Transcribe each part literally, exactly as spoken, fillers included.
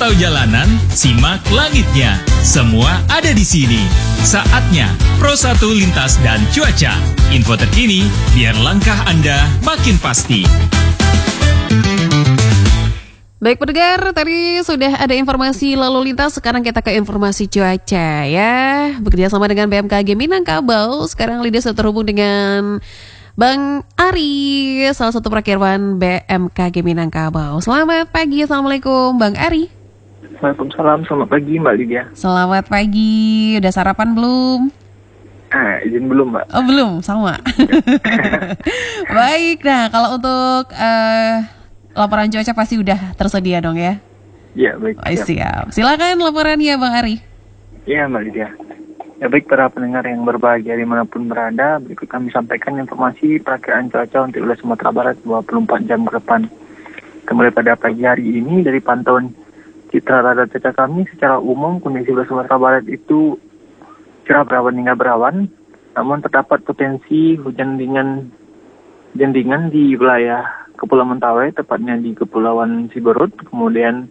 Pantau jalanan, simak langitnya. Semua ada di sini. Saatnya Pro satu Lintas dan Cuaca. Info terkini biar langkah Anda makin pasti. Baik pendengar, tadi sudah ada informasi lalu lintas, sekarang kita ke informasi cuaca ya. Bekerja sama dengan B M K G Minangkabau, sekarang Lydia sudah terhubung dengan Bang Ari, salah satu perakirwan B M K G Minangkabau. Selamat pagi, Assalamualaikum Bang Ari. Waalaikumsalam, selamat pagi Mbak Lydia. Selamat pagi, udah sarapan belum? Ah, izin belum Mbak. Oh belum, sama. Baik, nah kalau untuk... Uh, laporan cuaca pasti udah tersedia dong ya? Iya, baik. Oh, siap. Silakan laporannya Bang Ari. Iya Mbak Lydia. Ya baik para pendengar yang berbahagia dimanapun berada, berikut kami sampaikan informasi perakiraan cuaca untuk wilayah Sumatera Barat dua puluh empat jam ke depan. Kembali pada pagi hari ini, dari pantauan citra radar cuaca kami, secara umum kondisi wilayah Sumatera Barat itu cerah berawan hingga berawan, namun terdapat potensi hujan ringan, hujan ringan di wilayah Kepulauan Mentawai, tepatnya di Kepulauan Siberut, kemudian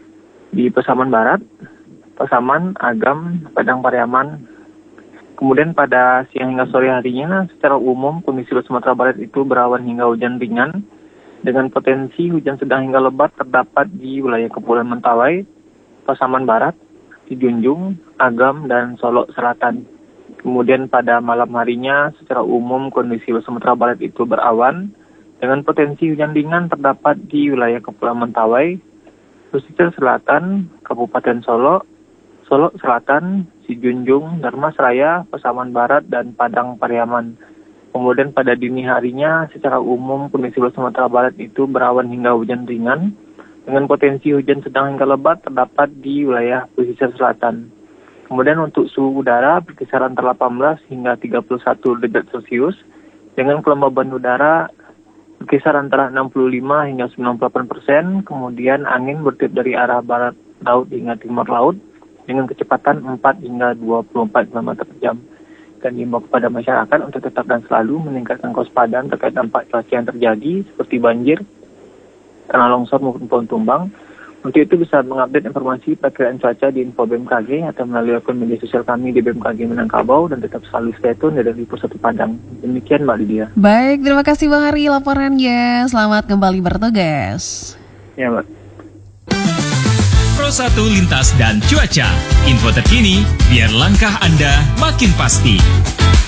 di Pasaman Barat, Pasaman, Agam, Padang Pariaman. Kemudian pada siang hingga sore harinya, secara umum kondisi Sumatera Barat itu berawan hingga hujan ringan, dengan potensi hujan sedang hingga lebat terdapat di wilayah Kepulauan Mentawai, Pasaman Barat, di Junjung, Agam, dan Solok Selatan. Kemudian pada malam harinya, secara umum kondisi Sumatera Barat itu berawan, dengan potensi hujan ringan terdapat di wilayah Kepulauan Mentawai, pesisir selatan, Kabupaten Solok, Solok Selatan, Sijunjung, Dharmasraya, Pasaman Barat, dan Padang Pariaman. Kemudian pada dini harinya, secara umum kondisi Sumatera Barat itu berawan hingga hujan ringan, dengan potensi hujan sedang hingga lebat terdapat di wilayah pesisir selatan. Kemudian untuk suhu udara berkisar antara delapan belas hingga tiga puluh satu derajat Celcius, dengan kelembaban udara berkisar antara enam puluh lima hingga sembilan puluh delapan persen, kemudian angin bertiup dari arah barat laut hingga timur laut dengan kecepatan empat hingga dua puluh empat kilometer per jam. Dan diimbau kepada masyarakat untuk tetap dan selalu meningkatkan kewaspadaan terkait dampak cuaca yang terjadi seperti banjir, tanah longsor maupun pohon tumbang. Untuk itu bisa mengupdate informasi perkiraan cuaca di info B M K G atau melalui akun media sosial kami di B M K G Minangkabau, dan tetap selalu stay tune dari Pro satu Padang. Demikian Mbak Lydia. Baik, terima kasih Bang Hari laporannya. Selamat kembali bertugas. Ya Mbak. Pro satu Lintas dan Cuaca. Info terkini biar langkah Anda makin pasti.